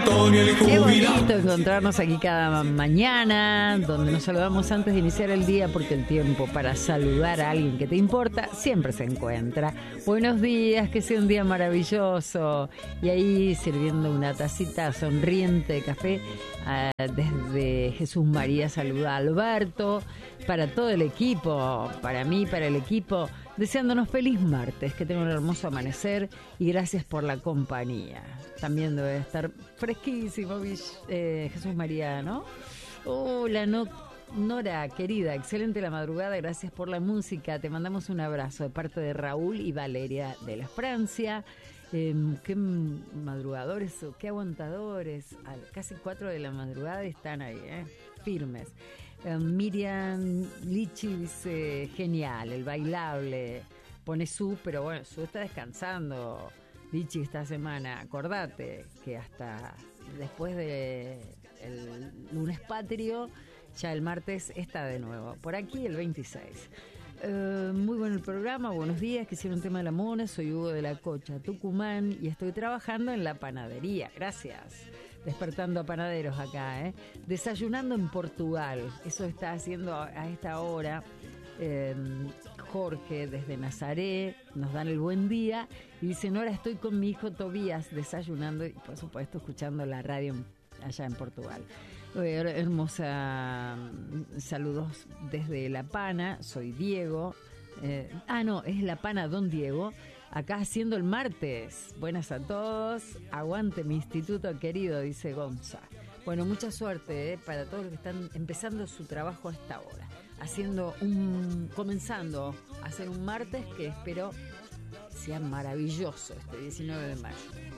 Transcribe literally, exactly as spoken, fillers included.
Antonio el Qué jubilado. bonito encontrarnos aquí cada mañana, donde nos saludamos antes de iniciar el día, porque el tiempo para saludar a alguien que te importa siempre se encuentra. Buenos días, que sea un día maravilloso. Y ahí sirviendo una tacita sonriente de café, uh, desde Jesús María saluda a Alberto, para todo el equipo, para mí, para el equipo, deseándonos feliz martes, que tengan un hermoso amanecer y gracias por la compañía. También debe estar fresquísimo, eh, Jesús María, ¿no? Hola, no, Nora, querida, excelente la madrugada, gracias por la música. Te mandamos un abrazo de parte de Raúl y Valeria de la Francia. Eh, qué madrugadores, qué aguantadores. A casi cuatro de la madrugada están ahí, ¿eh? Firmes. Uh, Miriam Lichi dice, genial, el bailable, pone Su, pero bueno, Su está descansando, Lichi, esta semana, acordate que hasta después de el lunes patrio, ya el martes está de nuevo, por aquí el veintiséis. Uh, muy bueno el programa, buenos días, quisiera un tema de la mona, soy Hugo de la Cocha, Tucumán, y estoy trabajando en la panadería, gracias. Despertando a panaderos acá, ¿eh? Desayunando en Portugal, eso está haciendo a esta hora eh, Jorge desde Nazaret, nos dan el buen día y dicen, ahora estoy con mi hijo Tobías desayunando y por supuesto escuchando la radio allá en Portugal. Eh, hermosa, saludos desde La Pana, soy Diego, eh, ah no, es La Pana Don Diego. Acá haciendo el martes. Buenas a todos. Aguante mi instituto querido, dice Gonza. Bueno, mucha suerte, ¿eh? Para todos los que están empezando su trabajo a esta hora. Haciendo un, comenzando a hacer un martes que espero sea maravilloso este diecinueve de mayo.